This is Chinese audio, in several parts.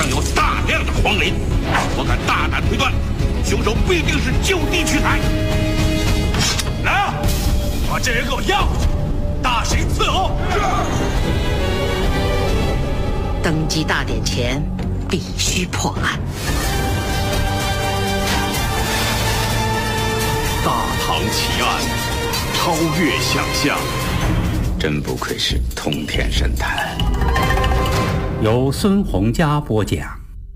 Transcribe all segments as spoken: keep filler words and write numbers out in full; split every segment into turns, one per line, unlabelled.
上有大量的黄磷，我敢大胆推断，凶手必定是就地取材。来啊，把这人给我押回去，大刑伺候。
登基大典前必须破案。
大唐奇案，超越想象。
真不愧是通天神探。
由孙洪佳播讲。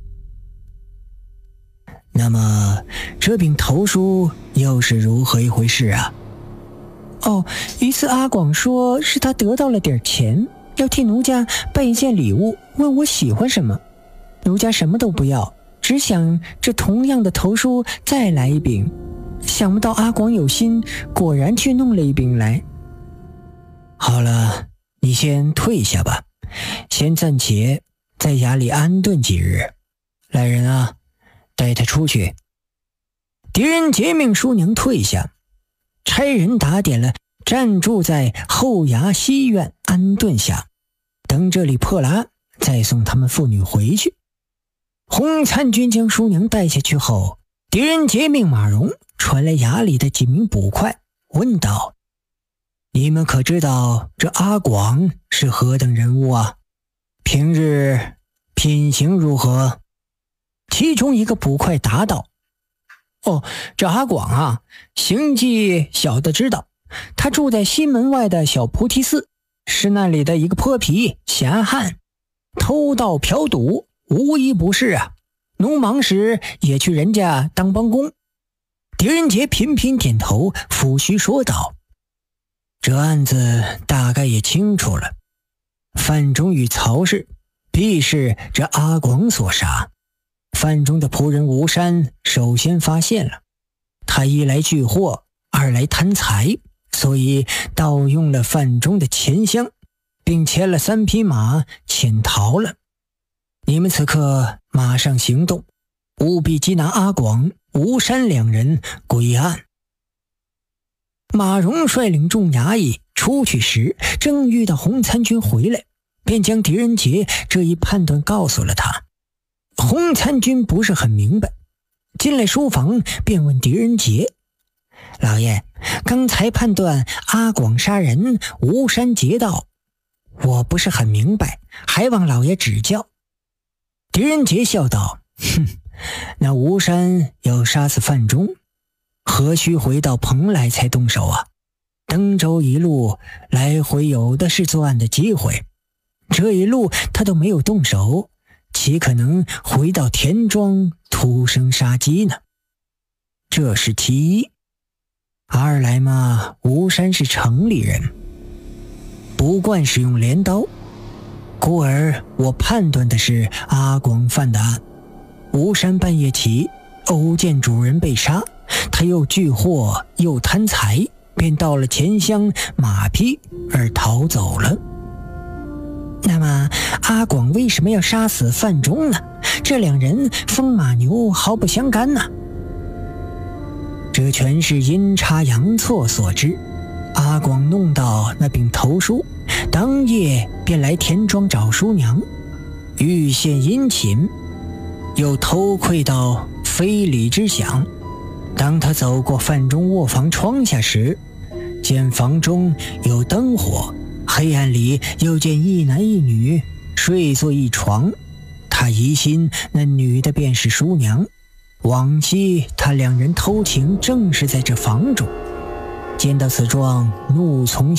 那么这柄头书又是如何一回事啊？哦，一次阿广说是他得到了点钱，要替奴家办一件礼物，问我喜欢什么。奴家什么都不要，只想这同样的头书再来一柄。想不到阿广有心，果然去弄了一柄来。好了，你先退下吧，先暂且在衙里安顿几日。来人啊，带他出去。狄仁杰命叔娘退下，差人打点了暂住在后衙西院安顿下，等这里破了案，再送他们父女回去。洪参军将叔娘带下去后，狄仁杰命马荣传来衙里的几名捕快，问道：你们可知道这阿广是何等人物啊？平日品行如何？其中一个捕快答道：哦，这阿广啊，行迹小的知道，他住在西门外的小菩提寺，是那里的一个泼皮闲汉，偷盗嫖赌无一不是啊，农忙时也去人家当帮工。狄仁杰频频点头，抚须说道：这案子大概也清楚了，范中与曹氏必是这阿广所杀。范中的仆人吴山首先发现了，他一来聚货，二来贪财，所以盗用了范中的钱箱，并牵了三匹马潜逃了。你们此刻马上行动，务必缉拿阿广、吴山两人归案。马荣率领众衙役出去时，正遇到洪参军回来，便将狄仁杰这一判断告诉了他。洪参军不是很明白，进来书房便问狄仁杰：老爷，刚才判断阿广杀人，吴山劫道，我不是很明白，还望老爷指教。狄仁杰笑道：哼，那吴山要杀死范中，何须回到蓬莱才动手啊？登州一路来回有的是作案的机会，这一路他都没有动手，岂可能回到田庄徒生杀机呢？这是其一。二来嘛，吴山是城里人，不惯使用镰刀，故而我判断的是阿广犯的案。吴山半夜起偶见主人被杀，他又聚货又贪财，便盗了钱箱马匹而逃走了。那么阿广为什么要杀死范中呢？这两人风马牛毫不相干呢？这全是阴差阳错所致。阿广弄到那柄头书，当夜便来田庄找叔娘，欲献殷勤，又偷窥到非礼之想。当他走过范中卧房窗下时，见房中有灯火，黑暗里又见一男一女睡坐一床，他疑心那女的便是叔娘。往昔他两人偷情正是在这房中，见到此状，怒从